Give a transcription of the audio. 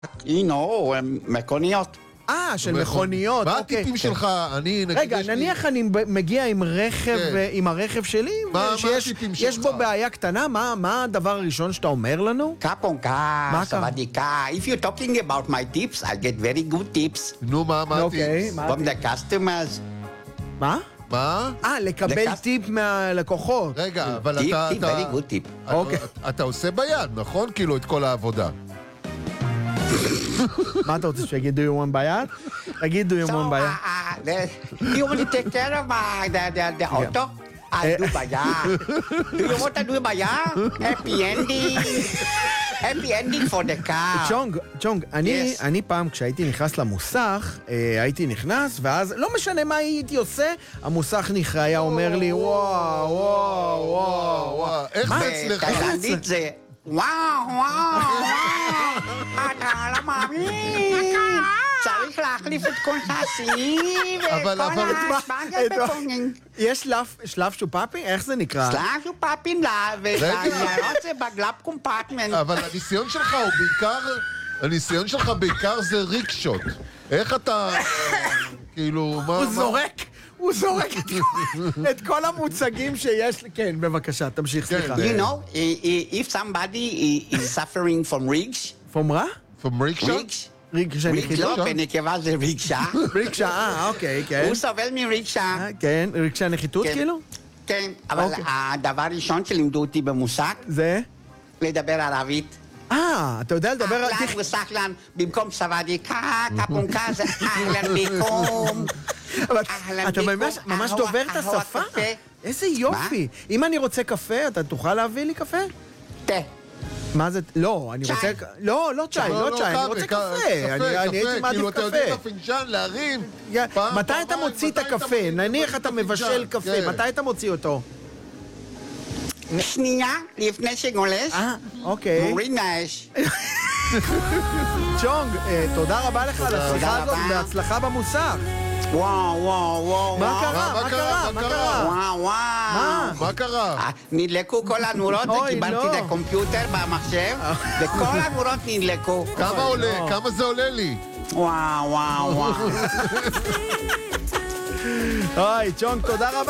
מכוניות. של מכוניות. מה הטיפים שלך? רגע, נניח אני מגיע עם רכב, עם הרכב שלי, שיש בו בעיה קטנה, מה הדבר הראשון שאתה אומר לנו? קפונקה, סוודיקה. If you're talking about my tips, I get very good tips. נו, מה הטיפס? From the customers. מה? מה? לקבל טיפ מהלקוחות. רגע, אבל טיפ, very good tip. אתה עושה ביד, נכון? כאילו את כל העבודה. מה אתה רוצה שיגידו יומון ביד? תגידו יומון ביד. You want to take care of the auto? I do ביד. Do you want to do ביד? Happy ending. Happy ending for the car. צ'ונג, אני פעם כשהייתי נכנס למוסך, הייתי נכנס, ואז לא משנה מה הייתי עושה, המוסכניק היה אומר לי, וואו. איך זה אצלך? בתאילנדית זה... וואו, אתה לא מאמין, צריך להחליף את כל הסעיף וכל השבגת בפונגן. יש שלב שופאפי? איך זה נקרא? שלב שופאפים והניירות זה בגלאפ קומפרטמנט. אבל הניסיון שלך בעיקר זה ריקשות. איך אתה, כאילו, מה? הוא זורק את כל המוצגים שיש. כן, בבקשה, תמשיך, סליחה. You know, if somebody is suffering from rigs. From מה? From ריקשה? רגשה נחיתות? לא, בנקבה זה רגשה. רגשה, אוקיי, כן. הוא סובל מרגשה. כן, רגשה נחיתות כאילו? כן, אבל הדבר הראשון שלימדו אותי במושג, זה? לדבר ערבית. אתה יודע לדבר... אהלן וסהלן, במקום סוודיקה, קפונקה זה אהלן ביקום. אתה ממש דובר את השפה? איזה יופי. אם אני רוצה קפה, אתה תוכל להביא לי קפה? תה. מה זה? לא, אני רוצה... לא צ'אי, אני רוצה קפה. אני הייתי מעדיף קפה. כאילו אתה יודע בפינג'אן, להרים. מתי אתה מוציא את הקפה? נניח אתה מבשל קפה, מתי אתה מוציא אותו? שנייה, לפני שגולש. אוקיי. מוריד מהאש. צ'ונג, תודה רבה לך על השיחה הזאת, בהצלחה במוסך. וואו. מה קרה? מה קרה? נדלקו כל הנורות וקיבלתי את הקומפיוטר במחשב וכל הנורות נדלקו. כמה עולה? כמה זה עולה לי? וואו. אוי, צ'ונג, תודה רבה.